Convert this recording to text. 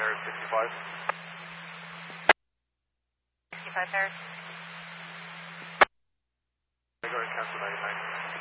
Paris 65. 65 Paris. I go ahead and cancel 99.